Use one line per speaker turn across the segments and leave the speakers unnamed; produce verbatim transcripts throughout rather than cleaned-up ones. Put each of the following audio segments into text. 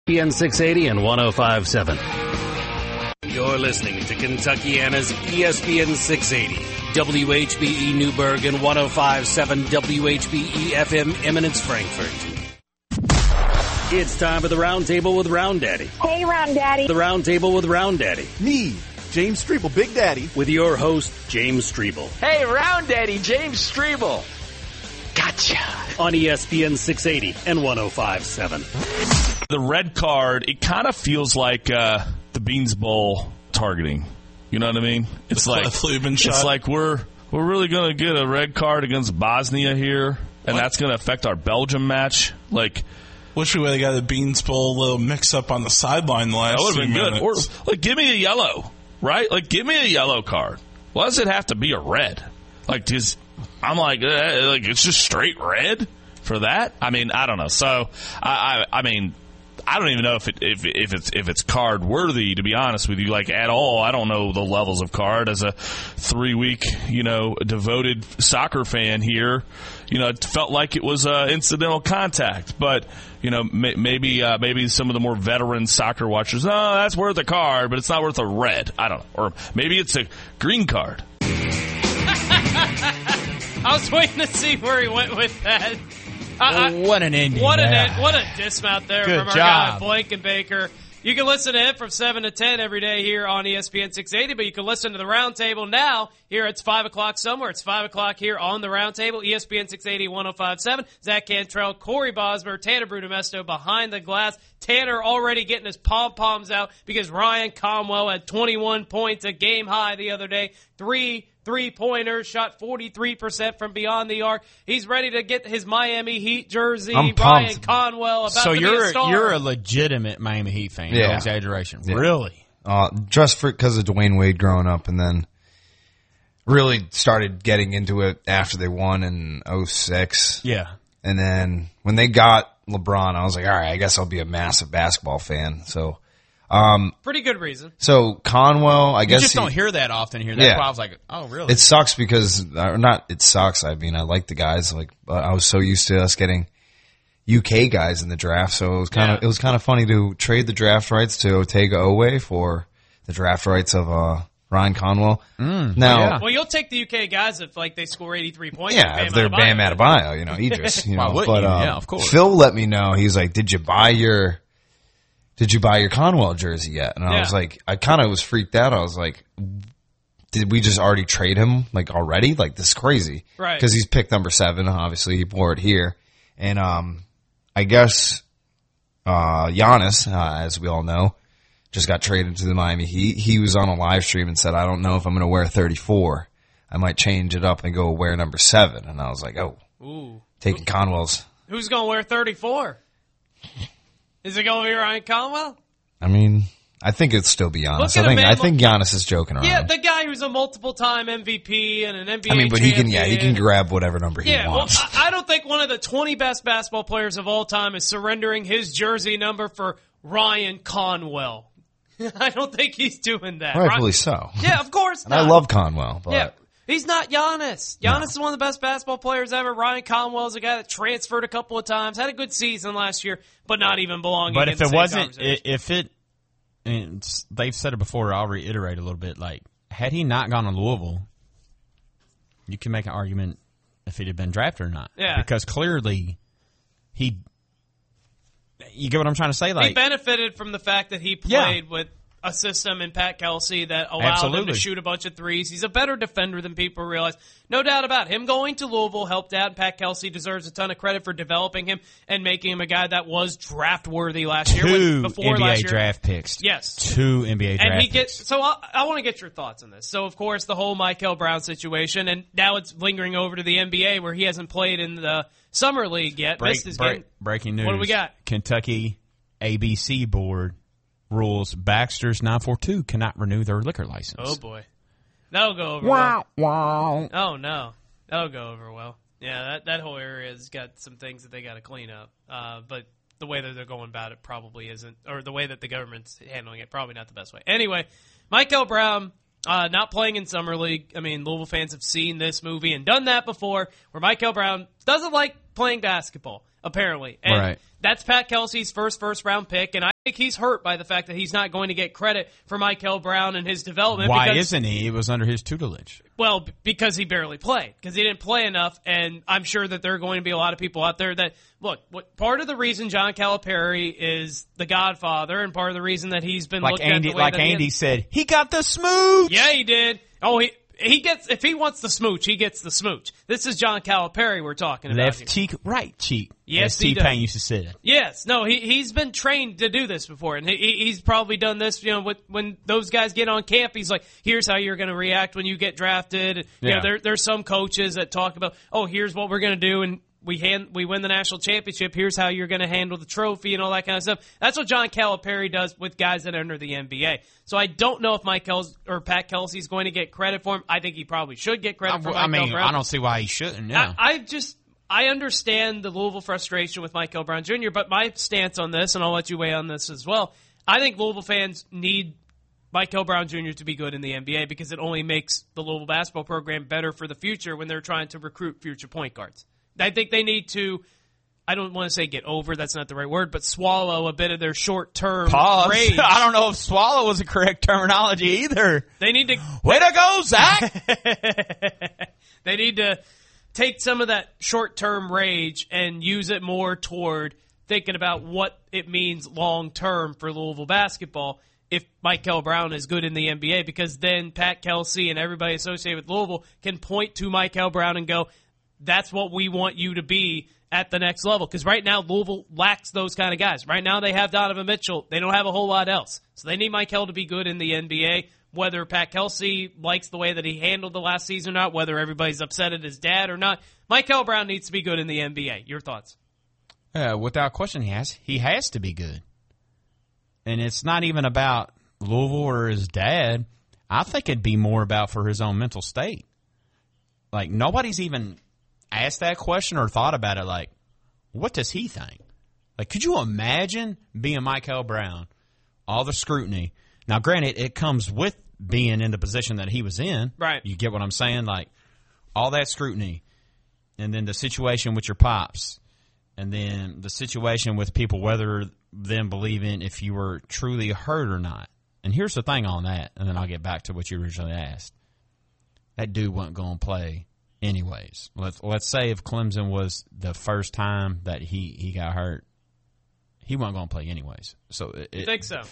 E S P N six eighty and one oh five point seven. You're listening to Kentuckiana's E S P N six eighty, W H B E Newburgh and one oh five point seven W H B E F M Eminence Frankfurt. It's time for the Round Table with Round Daddy.
Hey, Round Daddy.
The Round Table with Round Daddy.
Me, James Strebel, Big Daddy.
With your host, James Strebel.
Hey, Round Daddy, James Strebel. Gotcha.
On E S P N six eighty and one oh five point seven.
The red card, it kind of feels like uh, the Beans Bowl targeting. You know what I mean? It's
the
like
Lubin
it's
shot.
like we're we're really going to get a red card against Bosnia here, and what? That's going to affect our Belgium match. Like,
wish we would have got a Beans Bowl little mix up on the sideline the last.
That would have been
minutes.
good. Or like, give me a yellow, right? Like, give me a yellow card. Why does it have to be a red? Like, just I'm like, uh, like it's just straight red for that. I mean, I don't know. So I, I, I mean. I don't even know if it if if it's if it's card worthy, to be honest with you, like at all. I don't know the levels of card as a three week, you know, devoted soccer fan here. You know, it felt like it was uh, incidental contact, but you know, may, maybe uh, maybe some of the more veteran soccer watchers, no, that's worth a card, but it's not worth a red. I don't know, or maybe it's a green card.
I was waiting to see where he went with that.
I, I, what an ending.
What
yeah.
an what a dismount there
Good
from our
job.
guy Blankenbaker. You can listen to him from seven to ten every day here on E S P N six eighty, but you can listen to the Roundtable now. Here it's five o'clock somewhere. It's five o'clock here on the Roundtable. E S P N six eighty, one oh five point seven. Zach Cantrell, Corey Bosmer, Tanner Brudemesto behind the glass. Tanner already getting his pom-poms out because Ryan Conwell had twenty-one points, a game high the other day. Three three-pointers, shot forty-three percent from beyond the arc. He's ready to get his Miami Heat jersey.
I'm
Ryan
pumped.
Conwell about
so
to
you're,
be a star.
you're a legitimate Miami Heat fan.
Yeah.
No exaggeration.
Yeah.
Really?
Uh, just for because of Dwayne Wade growing up, and then really started getting into it after they won in oh six.
Yeah.
And then when they got LeBron, I was like, all right, I guess I'll be a massive basketball fan. So, um,
Pretty good reason.
so Conwell, I
You
guess
just
he-
don't hear that often here. That's
Yeah.
why I was like, oh, really?
It sucks because, or not, it sucks. I mean, I like the guys, like, but I was so used to us getting U K guys in the draft, so it was kind of
Yeah.
it was kind of funny to trade the draft rights to Otega Owe for the draft rights of uh, Ryan Conwell.
Mm,
now,
yeah.
Well, you'll take the U K guys if like they score eighty-three points.
yeah,
with
if they're
Bam
Bam Adebayo, you know, Idris, you
Why
know.
wouldn't
But
you?
um,
Yeah, of course.
Phil let me know. He's like, "Did you buy your Did you buy your Conwell jersey yet?" And I
Yeah.
was like, I kind of was freaked out. I was like, did we just already trade him, like, already? Like, this is crazy.
Right.
Because he's picked number seven. Obviously, he wore it here. And um, I guess uh, Giannis, uh, as we all know, just got traded to the Miami Heat. He was on a live stream and said, I don't know if I'm going to wear thirty-four. I might change it up and go wear number seven. And I was like, oh,
Ooh.
taking Conwell's.
Who's going to wear thirty-four? Is it going to be Ryan Conwell?
I mean, I think it'd still be Giannis.
Look at
I think
him, man.
I think Giannis is joking around.
Yeah, the guy who's a multiple-time M V P and an N B A
I mean, but he can, yeah, he can
champion.
grab whatever number he
Yeah, well,
wants.
I I don't think one of the twenty best basketball players of all time is surrendering his jersey number for Ryan Conwell. I don't think he's doing that.
Rightfully
Ryan-
so.
Yeah, of course
And
not.
I love Conwell, but
Yeah, he's not Giannis. Giannis
No.
is one of the best basketball players ever. Ryan Conwell is a guy that transferred a couple of times, had a good season last year, but not even belonging
But
in
if
the
it
same
wasn't,
conversation.
if it, and it's- they've said it before, I'll reiterate a little bit. Like, had he not gone to Louisville, you can make an argument if he'd have been drafted or not.
Yeah.
Because clearly, he, you get what I'm trying to say?
he
Like,
benefited from the fact that he
Yeah.
played with a system in Pat Kelsey that allowed him
Absolutely.
to shoot a bunch of threes. He's a better defender than people realize. No doubt about it. Him going to Louisville helped out, and Pat Kelsey deserves a ton of credit for developing him and making him a guy that was draft-worthy last year.
two
when, before
N B A
last year.
draft picks.
Yes.
Two N B A draft
And he
picks.
gets so I, I want to get your thoughts on this. So of course the whole Michael Brown situation, and now it's lingering over to the N B A where he hasn't played in the summer league yet.
Break-
Missed his
break-
game.
breaking news.
What do we got?
Kentucky A B C board rules Baxter's nine four two cannot renew their liquor license.
Oh boy, that'll go over
Wow,
well.
wow.
Oh no, that'll go over well. Yeah, that that whole area's got some things that they got to clean up. Uh, but the way that they're going about it probably isn't, or the way that the government's handling it, probably not the best way. Anyway, Michael Brown. Uh, not playing in Summer League. I mean, Louisville fans have seen this movie and done that before, where Michael Brown doesn't like playing basketball, apparently. And
right.
that's Pat Kelsey's first first-round pick, and I think he's hurt by the fact that he's not going to get credit for Michael Brown and his development.
Why
because,
isn't he? It was under his tutelage.
Well, b- because he barely played, because he didn't play enough, and I'm sure that there are going to be a lot of people out there that, look, what part of the reason John Calipari is the godfather and part of the reason that he's been
Like
looked
Andy,
at the way
like
that
Andy
he
said, he got the smooch.
Yeah, he did. Oh, he he gets, if he wants the smooch, he gets the smooch. This is John Calipari we're talking about
Left
here.
cheek, right cheek.
Yes,
as
he
T-Pain
does.
used to say.
Yes, no, he he's been trained to do this before, and he he's probably done this. You know, with, when those guys get on camp, he's like, "Here's how you're going to react when you get drafted." And, you
Yeah.
know, there there's some coaches that talk about, "Oh, here's what we're going to do," and we hand we win the national championship. Here's how you're going to handle the trophy and all that kind of stuff. That's what John Calipari does with guys that enter the N B A. So I don't know if Mike Kels or Pat Kelsey is going to get credit for him. I think he probably should get credit for
I, I
Michael
mean,
Brown.
I don't see why he shouldn't. Yeah.
I, I just I understand the Louisville frustration with Michael Brown Junior, but my stance on this, and I'll let you weigh on this as well, I think Louisville fans need Michael Brown Junior to be good in the N B A because it only makes the Louisville basketball program better for the future when they're trying to recruit future point guards. I think they need to, I don't want to say get over, that's not the right word, but swallow a bit of their short-term
Pause.
rage.
I don't know if swallow was the correct terminology either.
They need to
Way to go, Zach.
They need to take some of that short-term rage and use it more toward thinking about what it means long-term for Louisville basketball if Michael Brown is good in the N B A, because then Pat Kelsey and everybody associated with Louisville can point to Michael Brown and go, that's what we want you to be at the next level. Because right now, Louisville lacks those kind of guys. Right now, they have Donovan Mitchell. They don't have a whole lot else. So they need Michael to be good in the N B A. Whether Pat Kelsey likes the way that he handled the last season or not, whether everybody's upset at his dad or not, Michael Brown needs to be good in the N B A. Your thoughts?
Uh, without question, he has. He has to be good. And it's not even about Louisville or his dad. I think it'd be more about for his own mental state. Like, nobody's even asked that question or thought about it. Like, what does he think? Like, could you imagine being Michael Brown, all the scrutiny? Now, granted, it comes with being in the position that he was in.
Right.
You get what I'm saying? Like, all that scrutiny, and then the situation with your pops, and then the situation with people, whether them believing if you were truly hurt or not. And here's the thing on that, and then I'll get back to what you originally asked. That dude wasn't going to play anyways. Let's let's say if Clemson was the first time that he, he got hurt, he wasn't going to play anyways. So it,
You think so?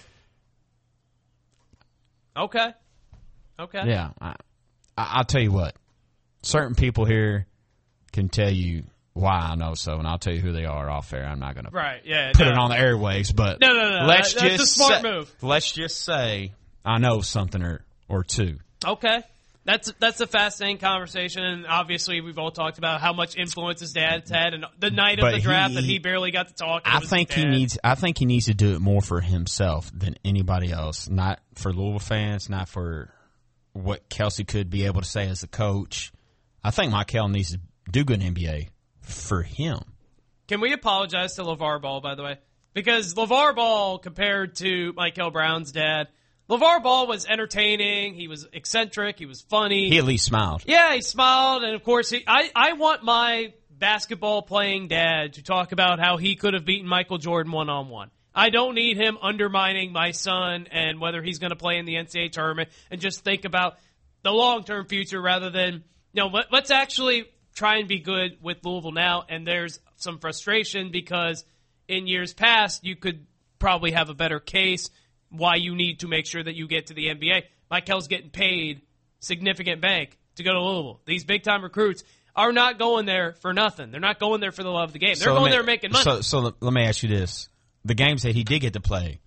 Okay. Okay.
Yeah, I, I, I'll tell you what. Certain people here can tell you why I know so, and I'll tell you who they are off air. I'm not going to
Right, yeah.
put
no.
it on the airwaves, but
No, no, no.
let's
That- that's
just
a smart
say,
move.
Let's just say I know something or, or two.
Okay. That's that's a fascinating conversation, and obviously we've all talked about how much influence his dad's had, and the night of
But
the draft
he-
that he barely got to talk. it
I
was
think
his
he
dad.
needs. I think he needs to do it more for himself than anybody else. Not for Louisville fans. Not for what Kelsey could be able to say as a coach. I think Michael needs to do good in N B A for him.
Can we apologize to LeVar Ball, by the way? Because LeVar Ball, compared to Michael Brown's dad, LeVar Ball was entertaining. He was eccentric. He was funny.
He at least smiled.
Yeah, he smiled, and of course, he, I, I want my basketball-playing dad to talk about how he could have beaten Michael Jordan one-on-one. I don't need him undermining my son and whether he's going to play in the N C double A tournament, and just think about the long-term future rather than, you know, let, let's actually try and be good with Louisville now. And there's some frustration because in years past, you could probably have a better case why you need to make sure that you get to the N B A. Michael's getting paid significant bank to go to Louisville. These big-time recruits are not going there for nothing. They're not going there for the love of the game. They're
So let
going
me-
there making money.
So, so let- let me ask you this: the games that he did get to play,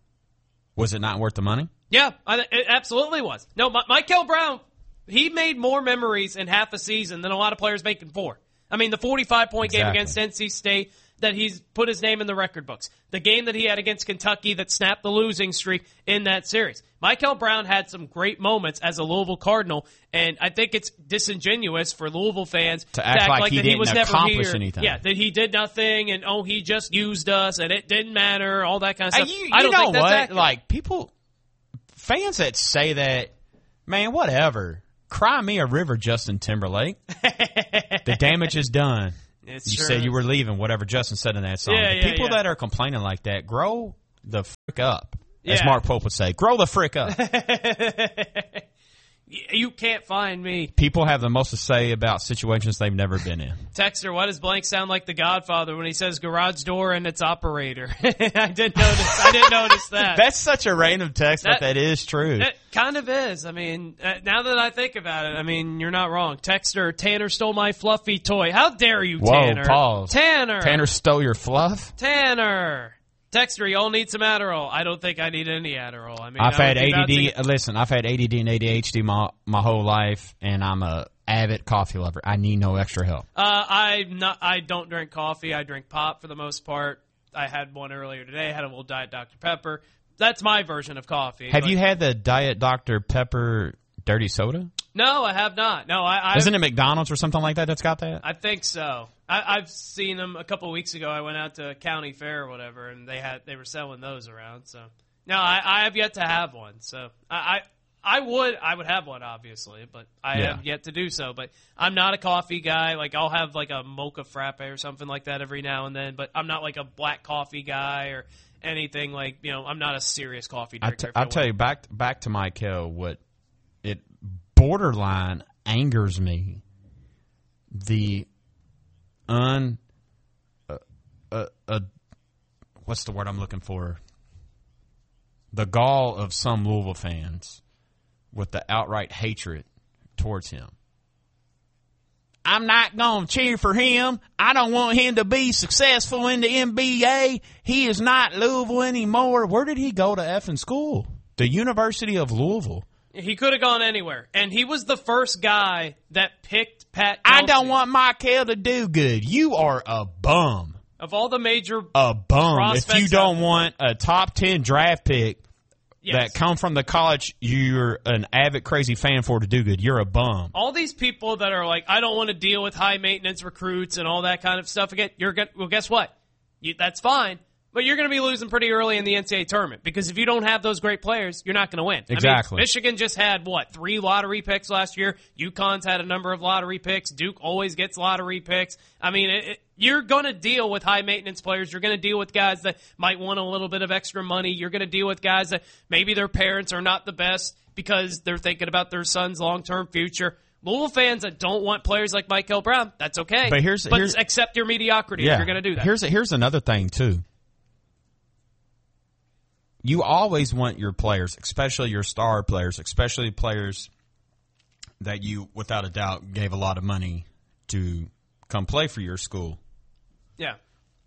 was it not worth the money?
Yeah, I, it absolutely was. No, Mi- Michael Brown, he made more memories in half a season than a lot of players make in four. I mean, the forty-five point game
Exactly.
against N C State that he's put his name in the record books. The game that he had against Kentucky that snapped the losing streak in that series. Michael Brown had some great moments as a Louisville Cardinal, and I think it's disingenuous for Louisville fans
To act like he
that he
didn't
was never
accomplish
here.
anything.
Yeah, that he did nothing, and oh, he just used us, and it didn't matter, all that kind of
Hey,
stuff.
you,
I
you
don't
know
think that's
what?
accurate.
Like people, fans that say that, man, whatever. Cry me a river, Justin Timberlake. The damage is done.
It's
you
sure
said
is.
you were leaving, whatever Justin said in that song.
Yeah,
The
yeah,
people
yeah.
that are complaining like that, grow the frick up. As
Yeah.
Mark Pope would say, grow the frick up.
You can't find me.
People have the most to say about situations they've never been in.
Texter, why does Blank sound like the Godfather when he says garage door and its operator? I didn't notice. I didn't notice that.
That's such a random text,
That-
but that is true.
It kind of is. I mean, uh, now that I think about it, I mean, you're not wrong. Texter, Tanner stole my fluffy toy. How dare you,
Whoa,
Tanner?
pause.
Tanner.
Tanner stole your fluff?
Tanner. Texter, y'all need some Adderall. I don't think I need any Adderall. I mean,
I've
I
had
would be
A D D.
bouncing-
Listen, I've had A D D and A D H D my my whole life, and I'm a avid coffee lover. I need no extra help.
Uh, I'm not. I don't drink coffee. I drink pop for the most part. I had one earlier today. I had a little Diet Doctor Pepper. That's my version of coffee.
Have
but-
you had the Diet Doctor Pepper dirty soda?
No, I have not. No, I. I
Isn't it McDonald's or something like that that's got that?
I think so. I, I've seen them a couple of weeks ago. I went out to County Fair or whatever, and they had they were selling those around. So no, I, I have yet to have one. So I, I I would I would have one obviously, but I
Yeah.
have yet to do so. But I'm not a coffee guy. Like I'll have like a mocha frappe or something like that every now and then. But I'm not like a black coffee guy or anything like you know. I'm not a serious coffee
I
drinker.
t-
if
I'll
you
tell
will.
you, back back to Michael, what it borderline angers me, the un, uh, uh, uh, what's the word I'm looking for? The gall of some Louisville fans with the outright hatred towards him. I'm not going to cheer for him. I don't want him to be successful in the N B A. He is not Louisville anymore. Where did he go to effing school? The University of Louisville.
He could have gone anywhere, and he was the first guy that picked Pat.
I
Kelsey.
don't want Michael to do good. You are a bum.
Of all the major
A bum. If
prospects
you don't
out-
want a top ten draft pick
yes.
that come from the college you're an avid crazy fan for to do good, you're a bum.
all these people that are like, I don't want to deal with high maintenance recruits and all that kind of stuff again. You're going well, guess what? You, that's fine, but you're going to be losing pretty early in the N C double A tournament because if you don't have those great players, you're not going to win.
Exactly.
I mean, Michigan just had what three lottery picks last year. UConn's had a number of lottery picks. Duke always gets lottery picks. I mean, it, it, you're going to deal with high maintenance players. You're going to deal with guys that might want a little bit of extra money. You're going to deal with guys that maybe their parents are not the best because they're thinking about their son's long term future. Louisville fans that don't want players like Michael Brown, that's okay.
But here's-
but
here's-
accept your mediocrity if you're going to do that.
Here's here's another thing too. You always want your players, especially your star players, especially players that you, without a doubt, gave a lot of money to come play for your school.
Yeah.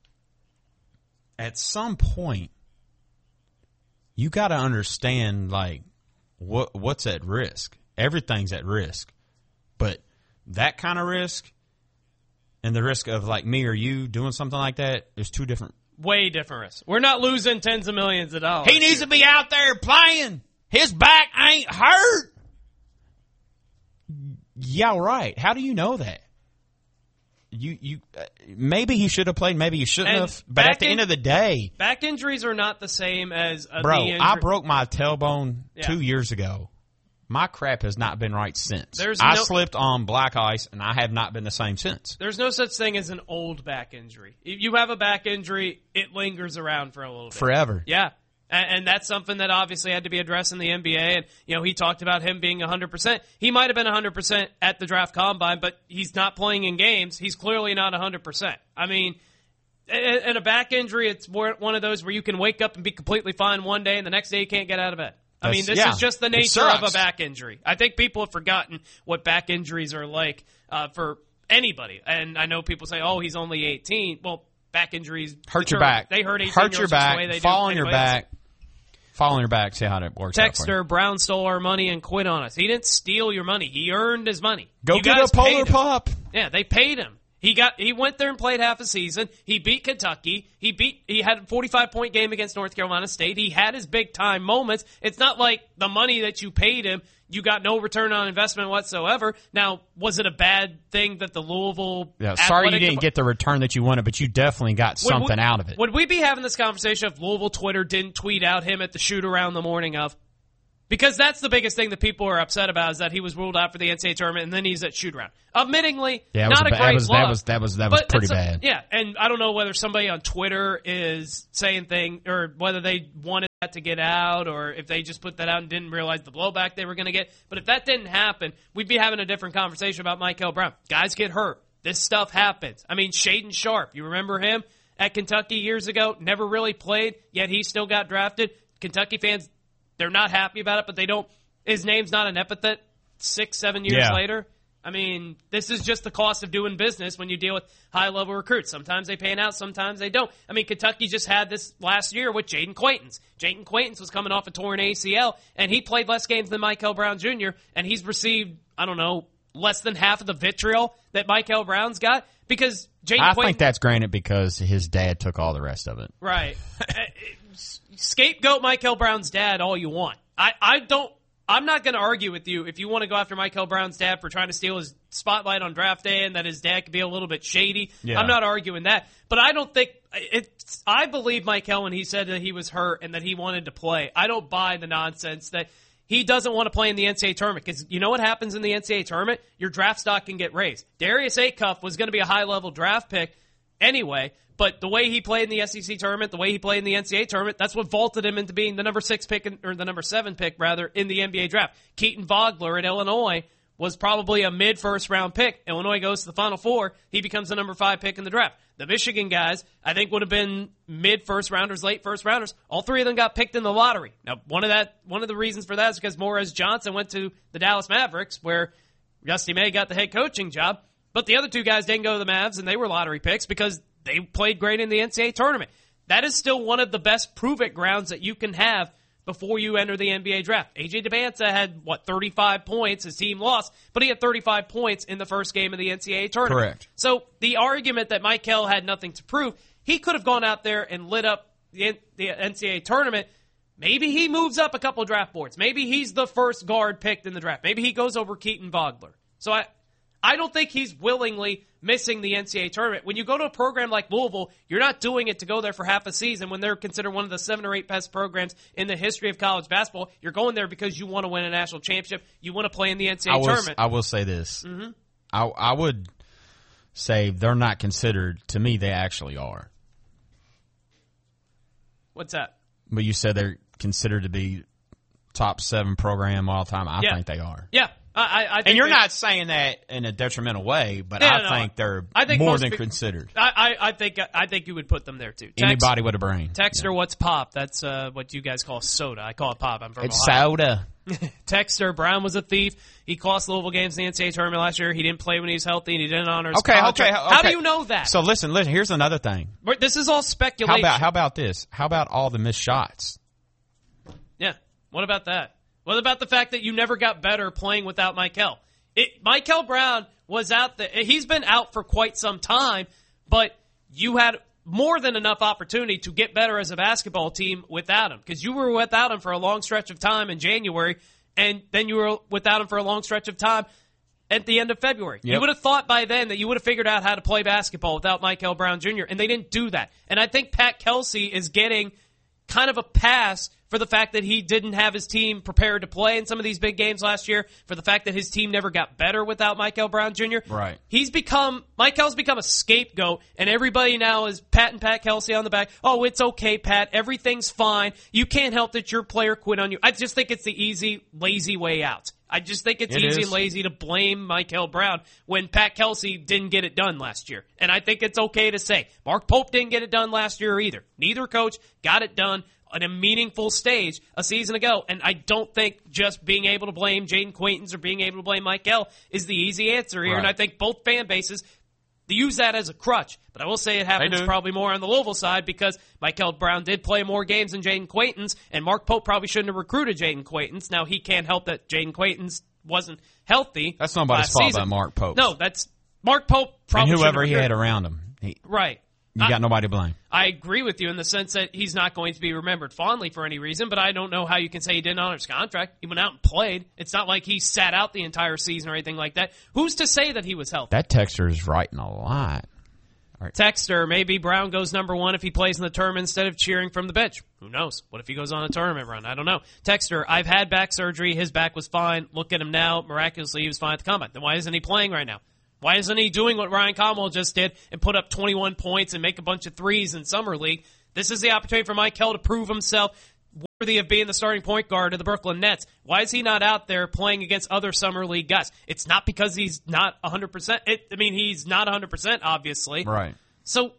At some point, you got to understand like what what's at risk. Everything's at risk, but that kind of risk and the risk of like me or you doing something like that, there's two different.
Way different risk. We're not losing tens of millions of dollars.
He needs to be out there playing. His back ain't hurt. Yeah, right. How do you know that? You you uh, maybe he should have played. Maybe he shouldn't
And
have. But
back
at the
in-
end of the day,
Back injuries are not the same as a
bro,
knee injury.
I broke my tailbone
Yeah.
two years ago. My crap has not been right since.
There's
I
no-
slipped on black ice, and I have not been the same since.
There's no such thing as an old back injury. If you have a back injury, it lingers around for a little bit.
Forever.
Yeah. And, and that's something that obviously had to be addressed in the N B A. And, you know, he talked about him being one hundred percent. He might have been one hundred percent at the draft combine, but he's not playing in games. He's clearly not one hundred percent. I mean, and a back injury, it's more one of those where you can wake up and be completely fine one day and the next day you can't get out of bed. I mean,
That's-
this
yeah,
is just the
it
nature of a
sucks.
back injury. I think people have forgotten what back injuries are like uh, for anybody. And I know people say, oh, he's only eighteen. Well, back injuries
Hurt your
deter-
back.
They hurt eighteen
Hurt your
year olds just the
back.
way they
Fall
do
on your
anybody else.
back. Fall on your back. See how that works out for you.
Texter, Brown stole our money and quit on us. He didn't steal your money. He earned his money.
Go
You
get
guys
a polar
paid him.
pup.
Yeah, they paid him. He got. He went there and played half a season. He beat Kentucky. He beat. He had a forty-five point game against North Carolina State. He had his big time moments. It's not like the money that you paid him, you got no return on investment whatsoever. Now, was it a bad thing that the Louisville?
Yeah, sorry you
athletic
didn't
dep-
get the return that you wanted, but you definitely got
Would we-
something out of it.
Would we be having this conversation if Louisville Twitter didn't tweet out him at the shoot around the morning of? Because that's the biggest thing that people are upset about is that he was ruled out for the N C double A tournament and then he's at shoot around. Admittingly,
Yeah, it was
not a
ba-
great
that was,
look.
that was that was that was
But
pretty
it's a-
bad.
Yeah, and I don't know whether somebody on Twitter is saying thing or whether they wanted that to get out or if they just put that out and didn't realize the blowback they were going to get. But if that didn't happen, we'd be having a different conversation about Michael Brown. Guys get hurt. This stuff happens. I mean, Shaden Sharp, you remember him at Kentucky years ago? Never really played, yet he still got drafted. Kentucky fans, they're not happy about it, but they don't. His name's not an epithet six, seven years
Yeah.
later. I mean, this is just the cost of doing business when you deal with high-level recruits. Sometimes they pan out, sometimes they don't. I mean, Kentucky just had this last year with Jaden Quaintance. Jaden Quaintance was coming off a torn A C L, and he played less games than Michael Brown Junior, and he's received, I don't know, less than half of the vitriol that Michael Brown's got because Jaden
I
Quaintance...
think that's granted because his dad took all the rest of it.
Right. Scapegoat Michael Brown's dad all you want. I, I don't... I'm not going to argue with you if you want to go after Michael Brown's dad for trying to steal his spotlight on draft day and that his dad could be a little bit shady.
Yeah.
I'm not arguing that. But I don't think it's, I believe Michael when he said that he was hurt and that he wanted to play. I don't buy the nonsense that he doesn't want to play in the N C double A tournament because you know what happens in the N C double A tournament? Your draft stock can get raised. Darius Acuff was going to be a high-level draft pick anyway, but the way he played in the S E C tournament, the way he played in the N C double A tournament, that's what vaulted him into being the number six pick, in, or the number seven pick, rather, in the N B A draft. Keaton Vogler at Illinois was probably a mid-first round pick. Illinois goes to the Final Four. He becomes the number five pick in the draft. The Michigan guys, I think, would have been mid-first rounders, late first rounders. All three of them got picked in the lottery. Now, one of that, one of the reasons for that is because Morez Johnson went to the Dallas Mavericks, where Rusty May got the head coaching job. But the other two guys didn't go to the Mavs, and they were lottery picks because they played great in the N C double A tournament. That is still one of the best prove-it grounds that you can have before you enter the N B A draft. A J Debanza had, what, thirty-five points. His team lost, but he had thirty-five points in the first game of the N C double A tournament.
Correct.
So the argument that Michael had nothing to prove, he could have gone out there and lit up the, the N C double A tournament. Maybe he moves up a couple of draft boards. Maybe he's the first guard picked in the draft. Maybe he goes over Keaton Vogler. So I, I don't think he's willingly missing the N C double A tournament. When you go to a program like Louisville, you're not doing it to go there for half a season when they're considered one of the seven or eight best programs in the history of college basketball. You're going there because you want to win a national championship. You want to play in the N C double A
I will,
tournament.
I will say this.
Mm-hmm.
I, I would say they're not considered. To me, they actually are.
What's that?
But you said they're considered to be top seven program all time. I
Yeah.
think they are.
Yeah. I, I, I think
And you're
they-
not saying that in a detrimental way, but
Yeah,
I
no,
think they're
I think
more
most
than
pe-
considered.
I, I, I think I think you would put them there too. Text,
Anybody with a brain.
Texter, what's pop? That's uh, what you guys call soda. I call it pop. I'm from
It's
Ohio.
soda.
Texter, Brown was a thief. He cost Louisville games in the N C double A tournament last year. He didn't play when he was healthy, and he didn't honor his
Okay,
contract.
okay,
How do
okay.
you know that?
So listen, listen. Here's another thing.
But this is all
How
speculation.
about how about this? How about all the missed shots?
Yeah. What about that? What about the fact that you never got better playing without Michael? It, Michael Brown was out there. He's been out for quite some time, but you had more than enough opportunity to get better as a basketball team without him, because you were without him for a long stretch of time in January, and then you were without him for a long stretch of time at the end of February.
Yep.
You would have thought by then that you would have figured out how to play basketball without Michael Brown Junior, and they didn't do that. And I think Pat Kelsey is getting kind of a pass for the fact that he didn't have his team prepared to play in some of these big games last year, for the fact that his team never got better without Michael Brown Junior
Right.
He's become, Michael's become a scapegoat, and everybody now is patting Pat Kelsey on the back. Oh, it's okay, Pat. Everything's fine. You can't help that your player quit on you. I just think it's the easy, lazy way out. I just think it's
It
easy
is.
and lazy to blame Michael Brown when Pat Kelsey didn't get it done last year. And I think it's okay to say Mark Pope didn't get it done last year either. Neither coach got it done at a meaningful stage a season ago. And I don't think just being able to blame Jaden Quaintance or being able to blame Michael is the easy answer here.
Right.
And I think both fan bases use that as a crutch. But I will say it happens
do.
probably more on the Louisville side because Michael Brown did play more games than Jaden Quaintance, and Mark Pope probably shouldn't have recruited Jaden Quaintance. Now, he can't help that Jaden Quaintance wasn't healthy.
That's nobody's
last
fault
season.
but Mark Pope's.
No, that's Mark Pope probably
And whoever
shouldn't
he
have
had
recruited.
around him. He,
Right.
you
I-
got nobody to blame.
I agree with you in the sense that he's not going to be remembered fondly for any reason, but I don't know how you can say he didn't honor his contract. He went out and played. It's not like he sat out the entire season or anything like that. Who's to say that he was healthy?
That texter is writing a lot. right.
Texter, maybe Brown goes number one if he plays in the tournament instead of cheering from the bench. Who knows? What if he goes on a tournament run? I don't know. Texter, I've had back surgery. His back was fine. Look at him now. Miraculously, he was fine at the combine. Then why isn't he playing right now? Why isn't he doing what Ryan Comwell just did and put up twenty-one points and make a bunch of threes in Summer League? This is the opportunity for Mike Kell to prove himself worthy of being the starting point guard of the Brooklyn Nets. Why is he not out there playing against other Summer League guys? It's not because he's not one hundred percent. It, I mean, he's not one hundred percent, obviously.
Right.
So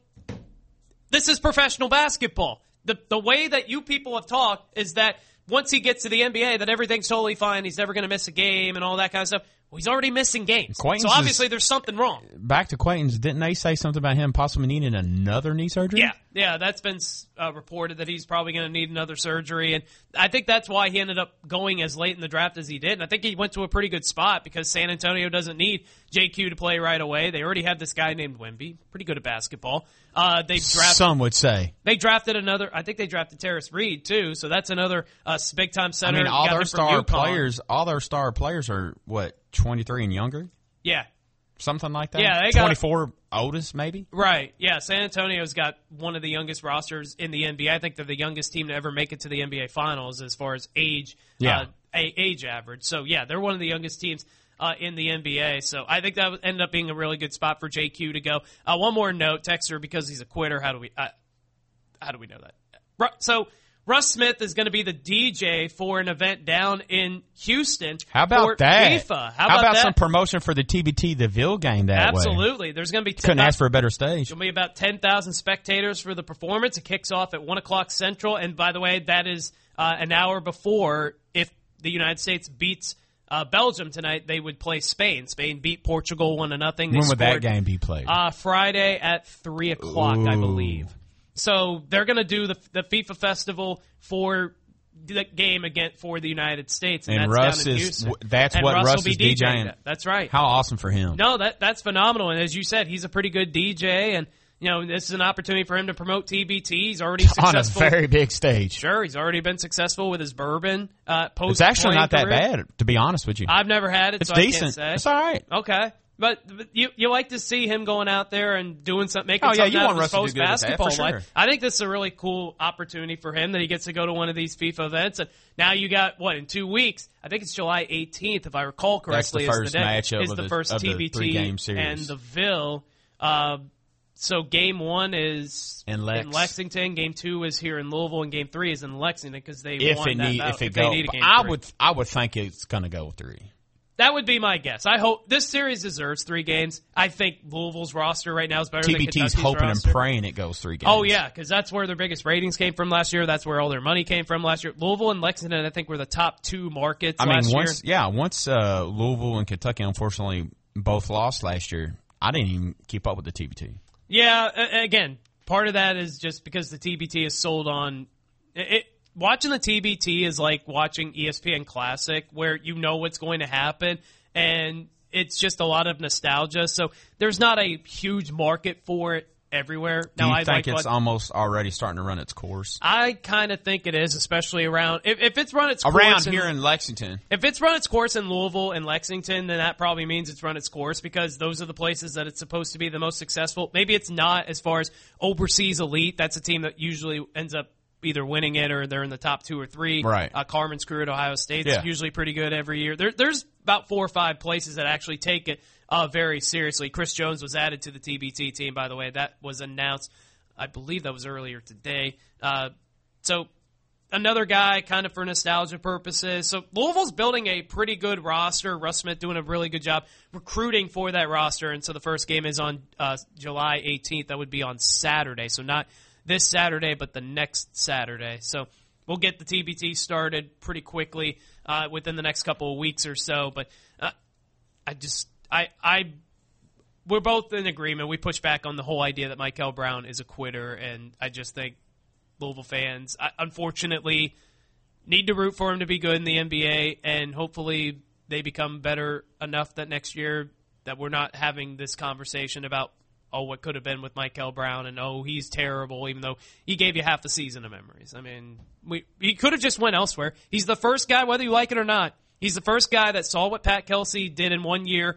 this is professional basketball. The the way that you people have talked is that once he gets to the N B A, that everything's totally fine. He's never going to miss a game and all that kind of stuff. Well, he's already missing games.
Quaintance
So obviously
is-
there's something wrong.
Back to Quaintance, didn't they say something about him possibly needing another knee surgery?
Yeah, yeah, that's been uh, reported that he's probably going to need another surgery, and I think that's why he ended up going as late in the draft as he did. And I think he went to a pretty good spot because San Antonio doesn't need J Q to play right away. They already have this guy named Wemby, pretty good at basketball. Uh, they drafted,
Some would say.
they drafted another. I think they drafted Terrace Reed too, so that's another uh, big time
I
center.
mean, all
Got
their
him from
star
UConn.
players, all their star players are what, twenty-three and younger,
Yeah,
something like that.
Yeah, they got-
twenty-four oldest maybe.
right. Yeah, San Antonio's got one of the youngest rosters in the N B A. I think they're the youngest team to ever make it to the N B A Finals as far as age,
Yeah.
uh, a- age average. So yeah, they're one of the youngest teams uh, in the N B A. So I think that would end up being a really good spot for J Q to go. Uh, one more note, Texter, because he's a quitter. How do we? Uh, how do we know that? Ru- So. Russ Smith is going to be the D J for an event down in Houston.
How about
for
that?
FIFA. How about, that?
some promotion for the T B T the Ville game that way?
Absolutely. There's going to be
Couldn't ask for a better stage.
There'll be about ten thousand spectators for the performance. It kicks off at one o'clock Central. And by the way, that is uh, an hour before, if the United States beats uh, Belgium tonight, they would play Spain. Spain beat Portugal one to nothing. They
When would that
scored,
game be played?
Uh, Friday at three o'clock, I
Ooh.
believe. So they're going to do the, the FIFA festival for the game again for the United States. And,
And
that's
Russ
down in
is-
Houston.
that's
And
what
Russ
Russ
will be
is
DJing.
DJing.
that. That's right.
How awesome for him.
No, that that's phenomenal. And as you said, he's a pretty good D J, and you know this is an opportunity for him to promote T B T. He's already
On a
successful.
very big stage.
Sure, he's already been successful with his bourbon. Uh, post
It's actually not that
career.
bad, to be honest with you.
I've never had it,
It's
so I
decent.
can't say.
It's all right.
Okay. But, but you you like to see him going out there and doing something, making
Oh, yeah,
something
you
out
want
of his
Russ to do
post
good at that, for
basketball
sure.
life. I think this is a really cool opportunity for him that he gets to go to one of these FIFA events. And now you got what in two weeks? I think it's July eighteenth, if I recall
That's the
correctly.
first
is the day,
matchup
is
of
the
the-
first
of the
T B T
three-game series.
and the Ville. Uh, so game one is
In Lex.
Lexington. Game two is here in Louisville, and game three is in Lexington because they
If
won
it
that
need,
battle-
if it
they
go,
need a
but
game
I
three.
would, I would think it's going to go three.
That would be my guess. I hope this series deserves three games. I think Louisville's roster right now is better
T
than
B T's
Kentucky's
hoping
roster.
and praying it goes three games.
Oh yeah, because that's where their biggest ratings came from last year. That's where all their money came from last year. Louisville and Lexington, I think, were the top two markets
I mean,
last
once
year.
yeah, once uh, Louisville and Kentucky unfortunately both lost last year, I didn't even keep up with the T B T.
Yeah, a- again, part of that is just because the T B T is sold on. It, it, watching the T B T is like watching E S P N Classic, where you know what's going to happen, and it's just a lot of nostalgia. So there's not a huge market for it everywhere.
Do
Now,
you
I
think
like
it's
what-
almost already starting to run its course?
I kind of think it is, especially around if, if it's run its course
Around
in-
here in Lexington.
If it's run its course in Louisville and Lexington, then that probably means it's run its course because those are the places that it's supposed to be the most successful. Maybe it's not as far as overseas elite. That's a team that usually ends up either winning it or they're in the top two or three.
Right.
Uh, Carmen's crew at Ohio State's
Yeah.
usually pretty good every year. There, there's about four or five places that actually take it uh, very seriously. Chris Jones was added to the T B T team, by the way. That was announced, I believe that was earlier today. Uh, so another guy kind of for nostalgia purposes. So Louisville's building a pretty good roster. Russ Smith doing a really good job recruiting for that roster. And so the first game is on uh, July eighteenth. That would be on Saturday. So not this Saturday, but the next Saturday. So we'll get the T B T started pretty quickly uh, within the next couple of weeks or so. But uh, I just, I, I, we're both in agreement. We push back on the whole idea that Michael Brown is a quitter, and I just think Louisville fans, I, unfortunately, need to root for him to be good in the N B A, and hopefully they become better enough that next year that we're not having this conversation about, oh, what could have been with Michael Brown, and oh, he's terrible, even though he gave you half the season of memories. I mean, we he could have just went elsewhere. He's the first guy, whether you like it or not, he's the first guy that saw what Pat Kelsey did in one year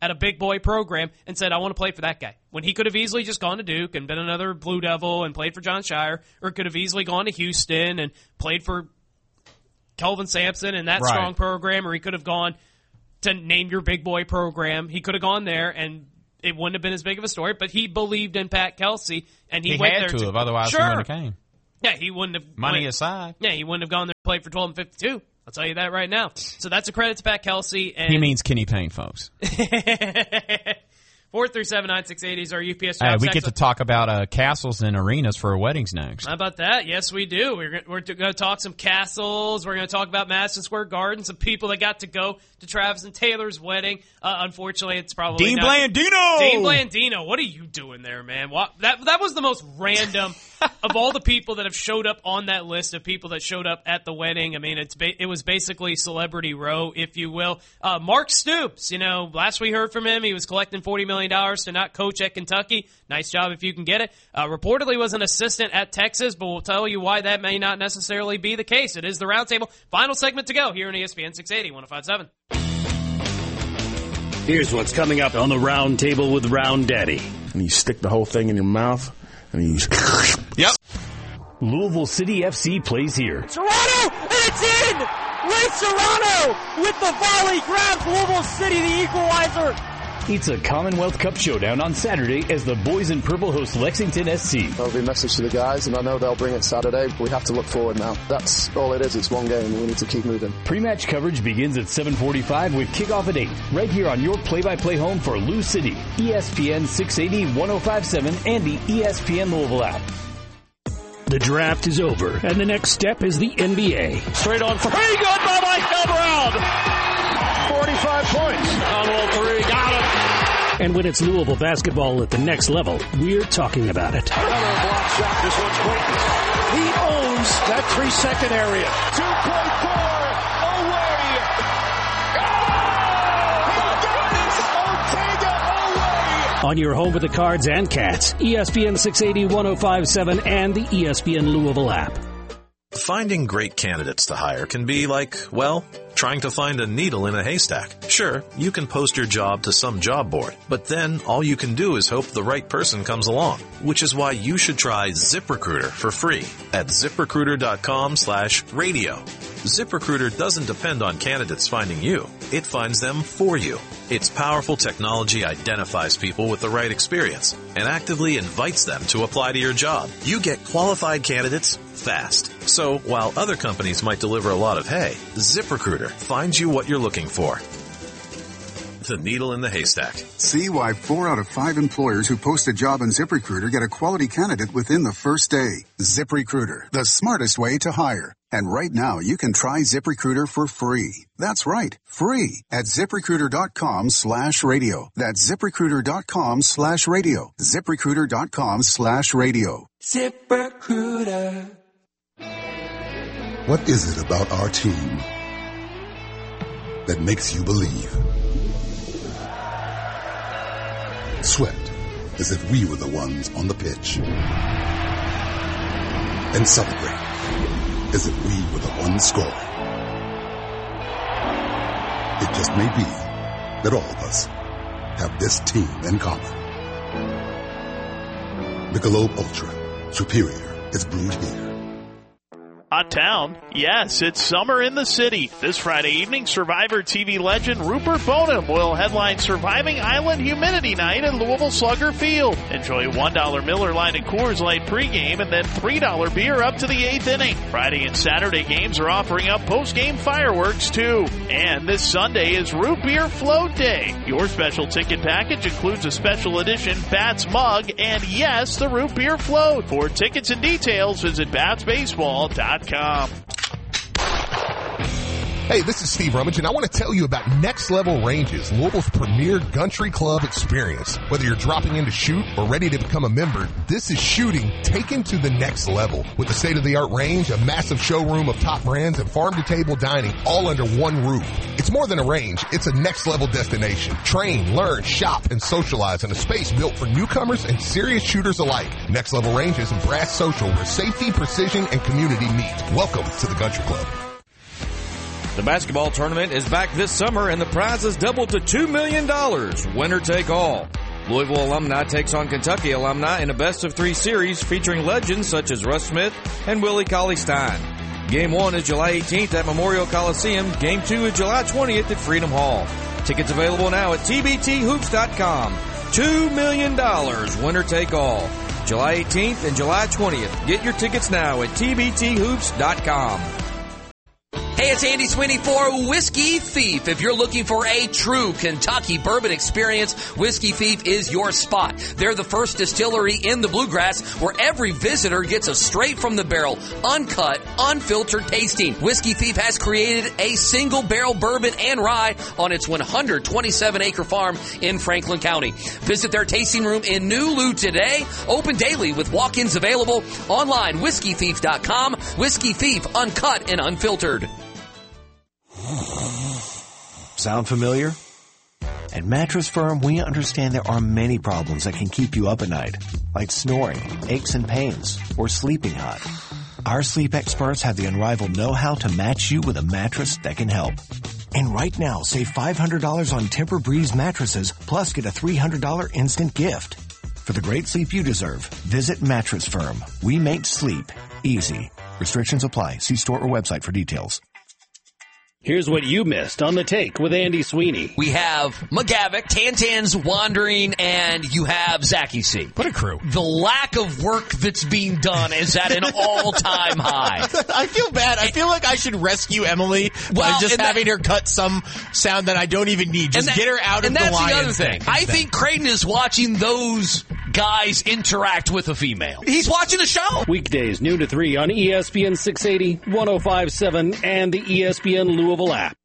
at a big boy program and said, I want to play for that guy. When he could have easily just gone to Duke and been another Blue Devil and played for John Shire, or could have easily gone to Houston and played for Kelvin Sampson and that
Right.
strong program, or he could have gone to name your big boy program. He could have gone there and it wouldn't have been as big of a story, but he believed in Pat Kelsey, and he,
He
went
had
there
to
to
have, otherwise
sure.
he wouldn't have came.
Yeah, he wouldn't have
Money
went,
aside.
Yeah, he wouldn't have gone there and played for twelve and fifty-two. I'll tell you that right now. So that's a credit to Pat Kelsey. And
He means Kenny Payne, folks.
four three seven nine six eight is our U P S
Hey,
job
we
text.
get to talk about uh, castles and arenas for weddings next.
How about that? Yes, we do. We're gonna, we're going to talk some castles. We're going to talk about Madison Square Garden. Some people that got to go to Travis and Taylor's wedding. Uh, unfortunately, it's probably
Dean
not.
Blandino!
Dean Blandino, what are you doing there, man? What, that that was the most random of all the people that have showed up on that list of people that showed up at the wedding. I mean, it's ba- it was basically celebrity row, if you will. Uh, Mark Stoops, you know, last we heard from him, he was collecting forty million dollars to not coach at Kentucky. Nice job if you can get it. Uh, reportedly was an assistant at Texas, but we'll tell you why that may not necessarily be the case. It is the Roundtable. Final segment to go here on E S P N six eighty, one oh five point seven.
Here's what's coming up on the Round Table with Round Daddy.
And you stick the whole thing in your mouth, and you just...
Yep. Louisville City F C plays here.
Serrano, and it's in! Ray Serrano with the volley grabs Louisville City, the equalizer.
It's a Commonwealth Cup showdown on Saturday as the boys in purple host Lexington S C.
That'll be a message to the guys, and I know they'll bring it Saturday. We have to look forward now. That's all it is. It's one game. We need to keep moving.
Pre-match coverage begins at seven forty-five with kickoff at eight. Right here on your play-by-play home for Lou City. E S P N six eighty, one oh five point seven, and the E S P N Louisville app.
The draft is over, and the next step is the N B A.
Straight on for pretty good by Michael Brown. forty-five points. On all three. Got him.
And when it's Louisville basketball at the next level, we're talking about it.
Another block shot. This one's quick. He owns that three-second area. two point four away. Oh! He got it. Ortega away.
On your home with the Cards and Cats, E S P N six eighty, one oh five point seven, and the E S P N Louisville app.
Finding great candidates to hire can be like, well, trying to find a needle in a haystack. Sure, you can post your job to some job board, but then all you can do is hope the right person comes along, which is why you should try ZipRecruiter for free at ZipRecruiter.com slash radio. ZipRecruiter doesn't depend on candidates finding you. It finds them for you. Its powerful technology identifies people with the right experience and actively invites them to apply to your job. You get qualified candidates fast. So while other companies might deliver a lot of hay, ZipRecruiter finds you what you're looking for. The needle in the haystack.
See why four out of five employers who post a job on ZipRecruiter get a quality candidate within the first day. ZipRecruiter, the smartest way to hire. And right now, you can try ZipRecruiter for free. That's right, free at ZipRecruiter.com slash radio. That's ZipRecruiter.com slash radio. ZipRecruiter.com slash radio.
ZipRecruiter.
What is it about our team that makes you believe? Sweat as if we were the ones on the pitch. And celebrate as if we were the ones scoring. It just may be that all of us have this team in common. Michelob Ultra, superior is brewed here.
Hot town? Yes, it's summer in the city. This Friday evening, Survivor T V legend Rupert Bonham will headline Surviving Island Humidity Night at Louisville Slugger Field. Enjoy one dollar Miller Lite and Coors Light pregame and then three dollar beer up to the eighth inning. Friday and Saturday games are offering up postgame fireworks too. And this Sunday is Root Beer Float Day. Your special ticket package includes a special edition Bats mug and yes, the Root Beer Float. For tickets and details, visit bats baseball dot com.
Hey, this is Steve Rummage, and I want to tell you about Next Level Ranges, Louisville's premier country club experience. Whether you're dropping in to shoot or ready to become a member, this is shooting taken to the next level. With a state-of-the-art range, a massive showroom of top brands, and farm-to-table dining all under one roof. It's more than a range. It's a next-level destination. Train, learn, shop, and socialize in a space built for newcomers and serious shooters alike. Next Level Ranges and Brass Social, where safety, precision, and community meet. Welcome to the country club.
The basketball tournament is back this summer, and the prizes doubled to two million dollars. Winner take all. Louisville Alumni takes on Kentucky Alumni in a best-of-three series featuring legends such as Russ Smith and Willie Cauley-Stein. Game one is July eighteenth at Memorial Coliseum. Game two is July twentieth at Freedom Hall. Tickets available now at T B T hoops dot com. two million dollars. Winner take all. July eighteenth and July twentieth. Get your tickets now at T B T hoops dot com.
Hey, it's Andy Sweeney for Whiskey Thief. If you're looking for a true Kentucky bourbon experience, Whiskey Thief is your spot. They're the first distillery in the Bluegrass where every visitor gets a straight from the barrel, uncut, unfiltered tasting. Whiskey Thief has created a single barrel bourbon and rye on its one hundred twenty-seven acre farm in Franklin County. Visit their tasting room in New Lou today. Open daily with walk-ins available. Online, whiskey thief dot com. Whiskey Thief, uncut and unfiltered.
Sound familiar? At Mattress Firm, we understand there are many problems that can keep you up at night, like snoring, aches and pains, or sleeping hot. Our sleep experts have the unrivaled know-how to match you with a mattress that can help. And right now, save five hundred dollars on Tempur-Breeze mattresses, plus get a three hundred dollars instant gift. For the great sleep you deserve, visit Mattress Firm. We make sleep easy. Restrictions apply. See store or website for details.
Here's what you missed on The Take with Andy Sweeney.
We have McGavick, Tantan's wandering, and you have Zachy C.
What a crew.
The lack of work that's being done is at an all-time high.
I feel bad. I feel like I should rescue Emily
well,
by just having
that,
her cut some sound that I don't even need. Just
that,
get her out of
and
the
that's
Lions
the other thing.
thing.
I think Creighton is watching those guys interact with a female. He's watching the show.
Weekdays, noon to three on E S P N six eighty, one oh five point seven, and the E S P N Louisville app.